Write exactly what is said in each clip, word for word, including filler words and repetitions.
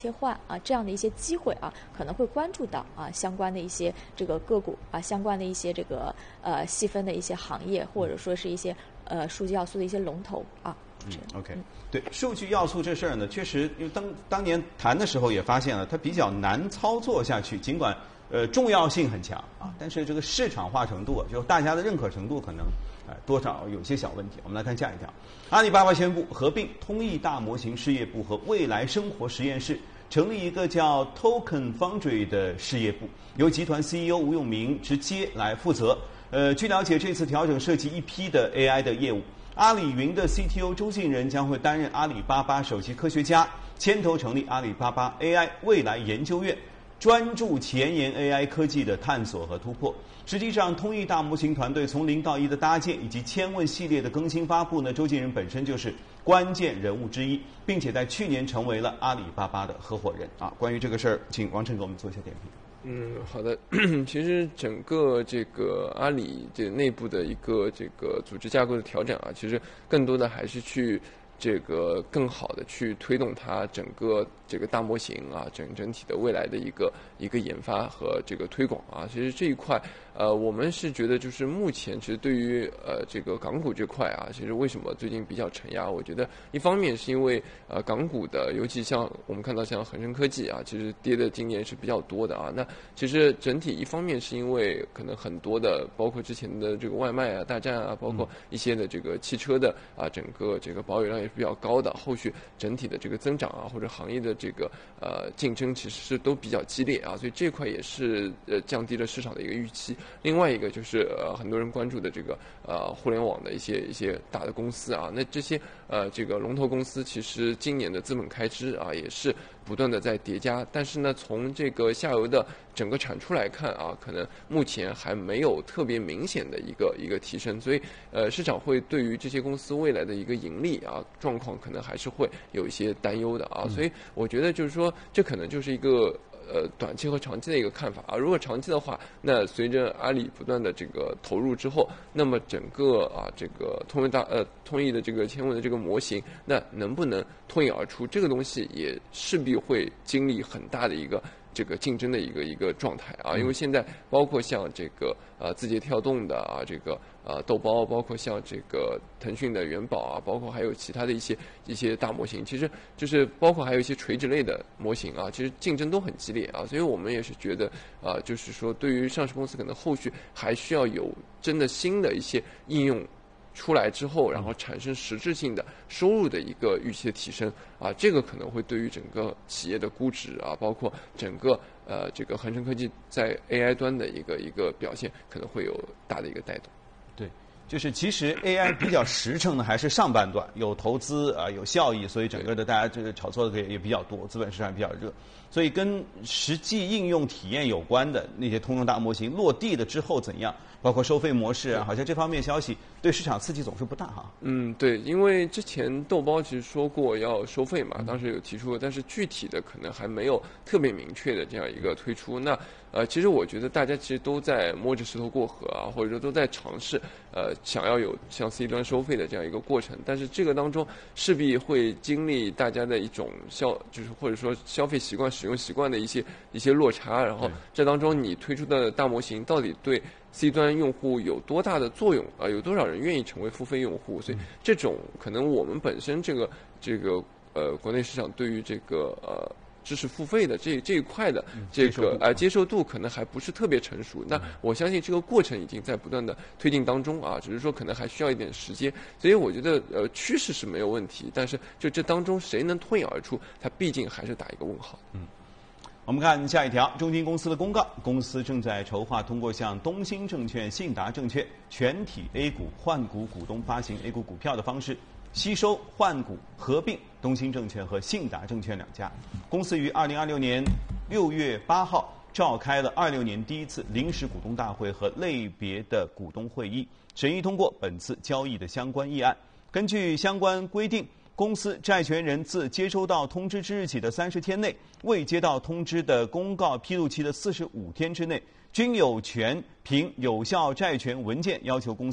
切换啊，这样的一些机会啊，可能会关注到啊相关的一些这个个股啊，相关的一些这个呃细分的一些行业，或者说是一些呃数据要素的一些龙头啊。 嗯 ，OK， 对，数据要素这事儿呢，确实，因为当当年谈的时候也发现了，它比较难操作下去，尽管呃重要性很强啊，但是这个市场化程度啊，就大家的认可程度可能呃多少有些小问题。我们来看下一条，阿里巴巴宣布合并通义大模型事业部和未来生活实验室，成立一个叫 Token Foundry 的事业部，由集团 C E O 吴永明直接来负责。呃，据了解，这次调整涉及一批的 A I 的业务。阿里云的 C T O 周进仁将会担任阿里巴巴首席科学家，牵头成立阿里巴巴 A I 未来研究院，专注前沿 A I 科技的探索和突破。实际上，通义大模型团队从零到一的搭建以及千问系列的更新发布呢，周进仁本身就是关键人物之一，并且在去年成为了阿里巴巴的合伙人啊。关于这个事儿，请王晨给我们做一下点评。 嗯，好的。其实整个这个阿里这内部的一个这个组织架构的调整啊，其实更多的还是去这个更好的去推动它整个这个大模型啊，整整体的未来的一个一个研发和这个推广啊。其实这一块，呃，我们是觉得就是目前其实对于呃这个港股这块啊，其实为什么最近比较承压？我觉得一方面是因为呃港股的，尤其像我们看到像恒生科技啊，其实跌的今年是比较多的啊。那其实整体一方面是因为可能很多的，包括之前的这个外卖啊、大战啊，包括一些的这个汽车的啊，整个这个保有量也是比较高的。后续整体的这个增长啊，或者行业的这个呃竞争其实是都比较激烈啊，所以这块也是呃降低了市场的一个预期。另外一个就是呃很多人关注的这个呃互联网的一些一些大的公司啊，那这些呃这个龙头公司其实今年的资本开支啊也是不断的在叠加，但是呢从这个下游的整个产出来看啊，可能目前还没有特别明显的一个一个提升，所以呃市场会对于这些公司未来的一个盈利啊状况可能还是会有一些担忧的啊，所以我觉得就是说这可能就是一个呃短期和长期的一个看法啊。如果长期的话，那随着阿里不断的这个投入之后，那么整个啊这个通义大呃通义的这个千问的这个模型，那能不能脱颖而出，这个东西也势必会经历很大的一个这个竞争的一个一个状态啊，因为现在包括像这个呃字节跳动的啊，这个呃豆包，包括像这个腾讯的元宝啊，包括还有其他的一些一些大模型，其实就是包括还有一些垂直类的模型啊，其实竞争都很激烈啊，所以我们也是觉得啊、呃，就是说对于上市公司可能后续还需要有真的新的一些应用出来之后，然后产生实质性的收入的一个预期的提升啊，这个可能会对于整个企业的估值啊，包括整个呃这个恒生科技在 A I 端的一个一个表现，可能会有大的一个带动。 对，就是其实 A I 比较实诚的还是上半段，有投资啊、呃，有效益，所以整个的大家这个炒作的也也比较多，资本市场也比较热，所以跟实际应用体验有关的那些通用大模型落地了之后怎样？包括收费模式啊，好像这方面消息对市场刺激总是不大哈。 嗯，对，因为之前豆包其实说过要收费嘛，当时有提出，但是具体的可能还没有特别明确的这样一个推出。那呃，其实我觉得大家其实都在摸着石头过河啊，或者说都在尝试呃想要有像 C 端收费的这样一个过程，但是这个当中势必会经历大家的一种消，就是或者说消费习惯、使用习惯的一些一些落差，然后这当中你推出的大模型到底对 C 端用户有多大的作用啊？有多少人愿意成为付费用户？所以这种可能我们本身这个这个呃国内市场对于这个呃知识付费的这这一块的这个呃接受度可能还不是特别成熟。那我相信这个过程已经在不断的推进当中啊，只是说可能还需要一点时间。所以我觉得呃趋势是没有问题，但是就这当中谁能脱颖而出，它毕竟还是打一个问号。 嗯。我们看下一条，中金公司的公告，公司正在筹划通过向东兴证券、信达证券全体 A 股换股股东发行 A 股股票的方式，吸收换股合并东兴证券和信达证券两家。公司于二零二六年六月八号召开了二六年第一次临时股东大会和类别的股东会议，审议通过本次交易的相关议案。根据相关规定，公司债权人自接收到通知之日起的三十天内，未接到通知的公告披露期的四十五天之内，均有权凭有效债权文件要求公司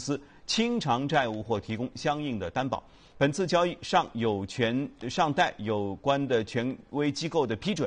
清偿债务或提供相应的担保。本次交易尚有权尚待有关的权威机构的批准。